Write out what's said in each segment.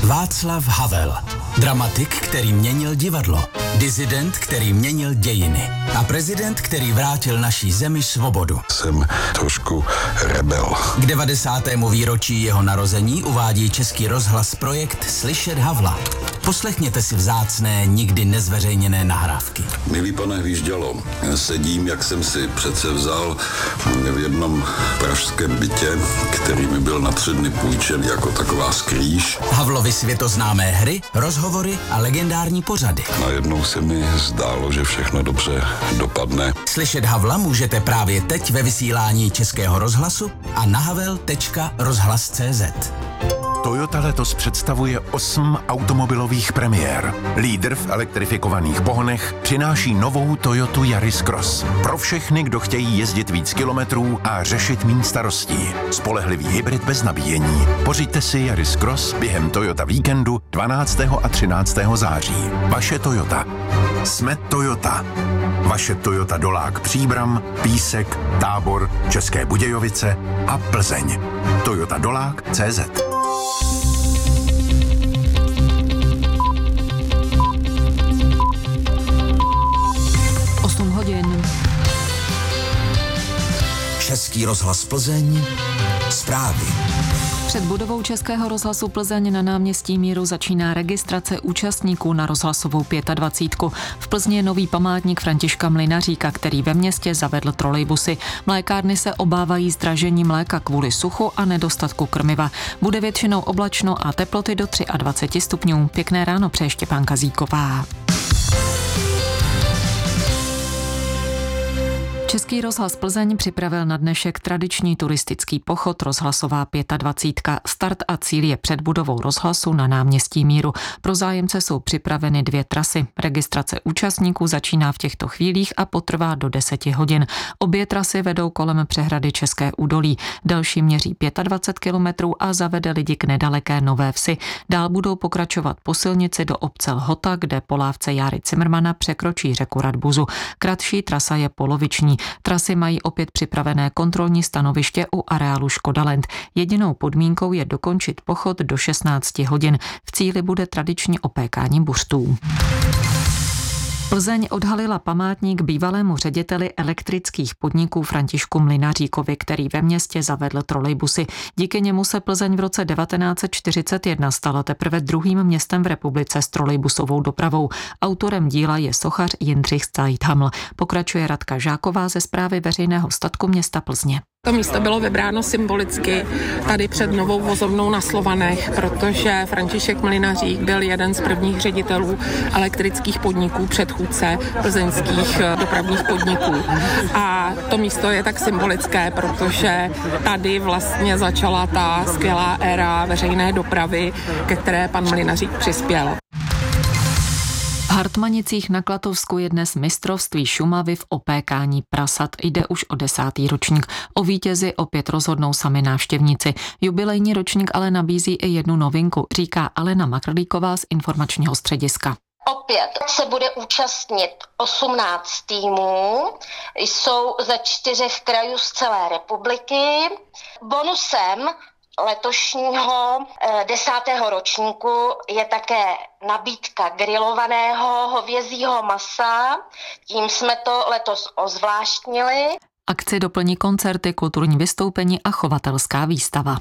Václav Havel. Dramatik, který měnil divadlo. Disident, který měnil dějiny. A prezident, který vrátil naší zemi svobodu. Jsem trošku rebel. K 90. výročí jeho narození uvádí Český rozhlas projekt Slyšet Havla. Poslechněte si vzácné, nikdy nezveřejněné nahrávky. Milý pane Hvíždělo, sedím, jak jsem si přece vzal v jednom pražském bytě, který mi byl na 3 dny půjčen jako taková skrýš. Havlovy světoznámé hry, rozhovory a legendární pořady. Najednou se mi zdálo, že všechno dobře dopadne. Slyšet Havla můžete právě teď ve vysílání Českého rozhlasu a na havel.rozhlas.cz. Toyota letos představuje 8 automobilových premiér. Lídr v elektrifikovaných pohonech přináší novou Toyotu Yaris Cross. Pro všechny, kdo chtějí jezdit víc kilometrů a řešit méně starostí. Spolehlivý hybrid bez nabíjení. Pořiďte si Yaris Cross během Toyota víkendu 12. a 13. září. Vaše Toyota. Jsme Toyota. Vaše Toyota Dolák Příbram, Písek, Tábor, České Budějovice a Plzeň. Toyota Dolák.cz. Český rozhlas Plzeň. Zprávy. Před budovou Českého rozhlasu Plzeň na náměstí Míru začíná registrace účastníků na rozhlasovou 25. V Plzni je nový památník Františka Mlynaříka, který ve městě zavedl trolejbusy. Mlékárny se obávají zdražení mléka kvůli suchu a nedostatku krmiva. Bude většinou oblačno a teploty do 23 stupňů. Pěkné ráno přeje Štěpánka Zíková. Český rozhlas Plzeň připravil na dnešek tradiční turistický pochod Rozhlasová 25. Start a cíl je před budovou rozhlasu na náměstí Míru. Pro zájemce jsou připraveny 2 trasy. Registrace účastníků začíná v těchto chvílích a potrvá do 10 hodin. Obě trasy vedou kolem přehrady České údolí. Další měří 25 kilometrů a zavede lidi k nedaleké Nové Vsi. Dál budou pokračovat po silnici do obce Lhota, kde po lávce Járy Cimrmana překročí řeku Radbuzu. Kratší trasa je poloviční. Trasy mají opět připravené kontrolní stanoviště u areálu Škodaland. Jedinou podmínkou je dokončit pochod do 16 hodin. V cíli bude tradiční opékání buřtů. Plzeň odhalila památník bývalému řediteli elektrických podniků Františku Mlynaříkovi, který ve městě zavedl trolejbusy. Díky němu se Plzeň v roce 1941 stala teprve druhým městem v republice s trolejbusovou dopravou. Autorem díla je sochař Jindřich Zeithaml. Pokračuje Radka Žáková ze Správy veřejného statku města Plzně. To místo bylo vybráno symbolicky tady před novou vozovnou na Slovanech, protože František Mlynařík byl jeden z prvních ředitelů elektrických podniků, předchůdce plzeňských dopravních podniků. A to místo je tak symbolické, protože tady vlastně začala ta skvělá éra veřejné dopravy, ke které pan Mlynařík přispěl. V Hartmanicích na Klatovsku je dnes mistrovství Šumavy v opékání prasat. Jde už o 10. ročník. O vítězi opět rozhodnou sami návštěvníci. Jubilejní ročník ale nabízí i jednu novinku, říká Alena Makrlíková z informačního střediska. Opět se bude účastnit 18 týmů, jsou ze 4 krajů z celé republiky. Bonusem letošního 10. ročníku je také nabídka grilovaného hovězího masa. Tím jsme to letos ozvláštnili. Akci doplní koncerty, kulturní vystoupení a chovatelská výstava.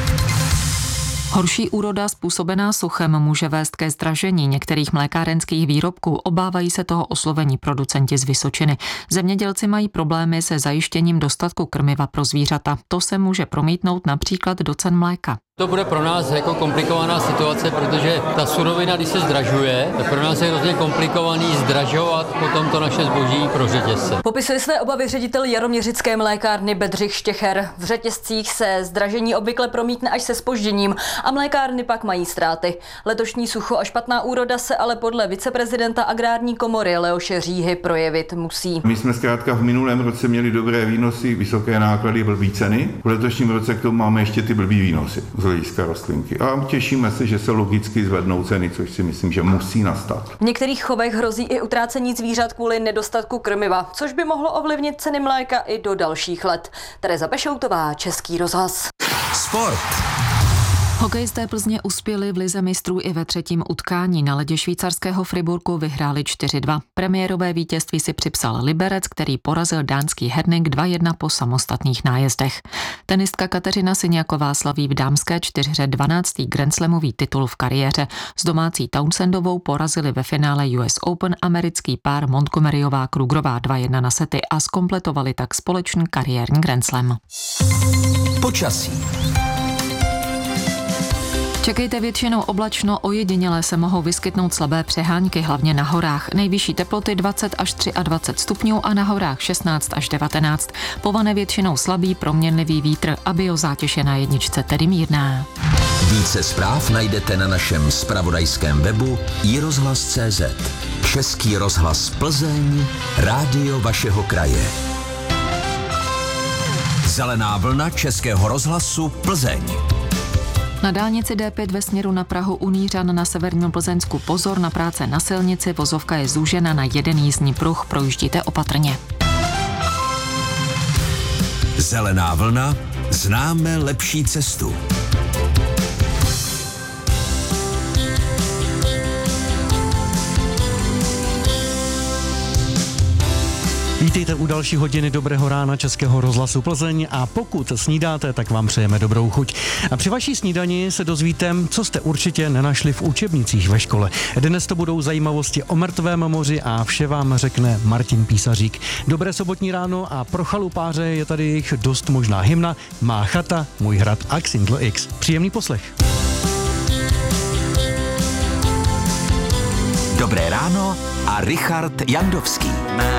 Horší úroda způsobená suchem může vést ke zdražení některých mlékárenských výrobků. Obávají se toho oslovení producenti z Vysočiny. Zemědělci mají problémy se zajištěním dostatku krmiva pro zvířata. To se může promítnout například do cen mléka. To bude pro nás jako komplikovaná situace, protože ta surovina, když se zdražuje, tak pro nás je hrozně komplikovaný zdražovat potom to naše zboží pro řetězce. Popisuje své obavy ředitel jaroměřické mlékárny Bedřich Štěcher. V řetězcích se zdražení obvykle promítne až se zpožděním a mlékárny pak mají ztráty. Letošní sucho a špatná úroda se ale podle viceprezidenta agrární komory Leoše Říhy projevit musí. My jsme zkrátka v minulém roce měli dobré výnosy, vysoké náklady, blbý ceny. V letošním roce k tomu máme ještě ty blbý výnosy z hlediska rostlinky. A těšíme se, že se logicky zvednou ceny, což si myslím, že musí nastat. V některých chovech hrozí i utrácení zvířat kvůli nedostatku krmiva, což by mohlo ovlivnit ceny mléka i do dalších let. Tereza Bešoutová, Český rozhlas. Sport. Hokejisté Plzně uspěli v lize mistrů i ve třetím utkání. Na ledě švýcarského Friburku vyhráli 4-2. Premiérové vítězství si připsal Liberec, který porazil dánský Herning 2-1 po samostatných nájezdech. Tenistka Kateřina Syniaková slaví v dámské čtyřhře 12. grandslamový titul v kariéře. S domácí Townsendovou porazili ve finále US Open americký pár Montgomeryová Krugerová 2-1 na sety a zkompletovali tak společný kariérní grandslam. Počasí. Čekejte většinou oblačno, ojediněle se mohou vyskytnout slabé přehánky, hlavně na horách. Nejvyšší teploty 20 až 23 stupňů a na horách 16 až 19. Povane většinou slabý, proměnlivý vítr a biozátěž je na jedničce, tedy mírná. Více zpráv najdete na našem zpravodajském webu iRozhlas.cz. Český rozhlas Plzeň, rádio vašeho kraje. Zelená vlna Českého rozhlasu Plzeň. Na dálnici D5 ve směru na Prahu u Nířan na severním Plzeňsku pozor na práce na silnici, vozovka je zúžena na jeden jízdní pruh, projíždíte opatrně. Zelená vlna, známe lepší cestu. Vítejte u další hodiny Dobrého rána Českého rozhlasu Plzeň a pokud snídáte, tak vám přejeme dobrou chuť. A při vaší snídani se dozvíte, co jste určitě nenašli v učebnicích ve škole. Dnes to budou zajímavosti o mrtvém moři a vše vám řekne Martin Písařík. Dobré sobotní ráno a pro chalupáře je tady jich dost možná hymna Má chata, můj hrad a Xindl X. Příjemný poslech. Dobré ráno a Richard Jandovský.